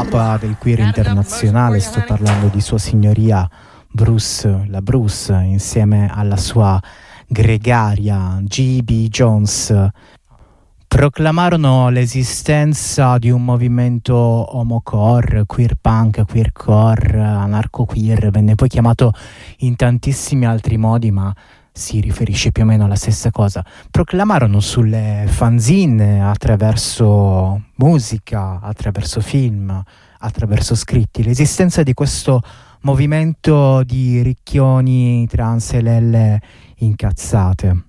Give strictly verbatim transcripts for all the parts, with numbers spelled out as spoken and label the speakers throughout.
Speaker 1: papa del queer internazionale, sto parlando di Sua Signoria Bruce, la Bruce, insieme alla sua gregaria G B Jones, proclamarono l'esistenza di un movimento homocore, queer punk, queercore, anarcho-queer, venne poi chiamato in tantissimi altri modi, ma si riferisce più o meno alla stessa cosa. Proclamarono sulle fanzine, attraverso musica, attraverso film, attraverso scritti, l'esistenza di questo movimento di ricchioni trans e lelle incazzate.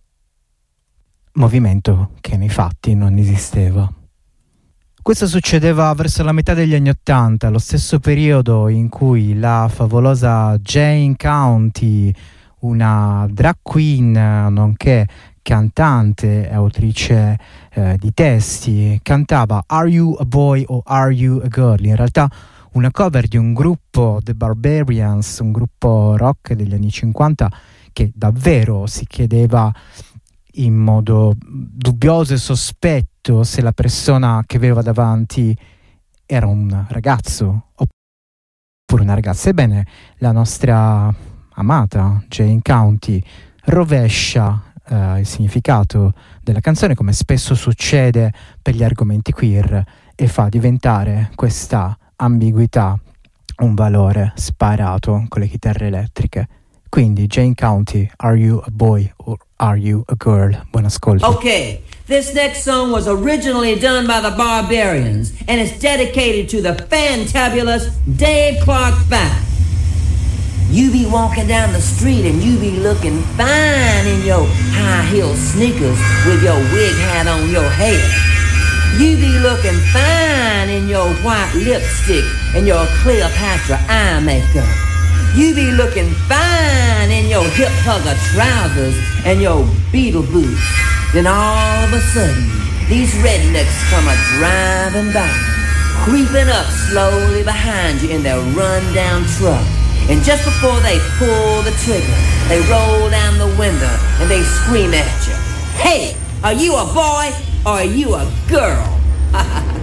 Speaker 1: Movimento che nei fatti non esisteva. Questo succedeva verso la metà degli anni Ottanta, lo stesso periodo in cui la favolosa Jane County, una drag queen nonché cantante e autrice eh, di testi, cantava Are You a Boy or Are You a Girl? In realtà una cover di un gruppo, The Barbarians, un gruppo rock degli anni cinquanta che davvero si chiedeva in modo dubbioso e sospetto se la persona che aveva davanti era un ragazzo oppure una ragazza. Ebbene, la nostra amata Jane County rovescia eh, il significato della canzone, come spesso succede per gli argomenti queer, e fa diventare questa ambiguità un valore sparato con le chitarre elettriche. Quindi Jane County, Are You a Boy or Are You a Girl? Buon ascolto.
Speaker 2: Okay, this next song was originally done by the Barbarians and it's dedicated to the fantabulous Dave Clark Band. You be walking down the street and you be looking fine in your high-heel sneakers with your wig hat on your head. You be looking fine in your white lipstick and your Cleopatra eye makeup. You be looking fine in your hip hugger trousers and your Beatle boots. Then all of a sudden, these rednecks come a driving by, creeping up slowly behind you in their run-down truck. And just before they pull the trigger, they roll down the window and they scream at you, Hey, are you a boy or are you a girl?